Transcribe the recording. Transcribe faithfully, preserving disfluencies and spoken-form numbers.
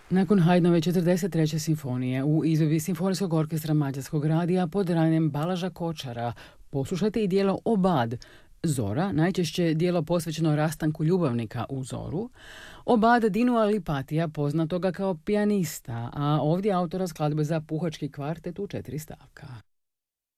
Nakon Haydnove četrdeset treće simfonije u izvedbi Simfonijskog orkestra Mađarskog radija pod radnjem Balaža Kočara poslušajte i dijelo Obad, Zora, najčešće dijelo posvećeno rastanku ljubavnika u Zoru, Obad Dinua Lipatija, poznatoga kao pijanista, a ovdje autora skladbe za puhački kvartet u četiri stavka.